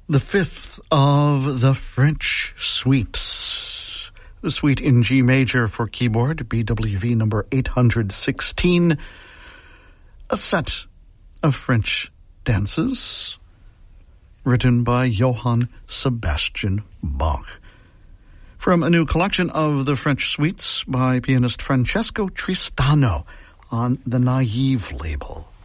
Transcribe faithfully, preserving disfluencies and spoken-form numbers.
the fifth of the French suites. The suite in G major for keyboard, B W V number eight hundred sixteen. A set of French dances written by Johann Sebastian Bach. From a new collection of the French suites by pianist Francesco Tristano on the Naive label.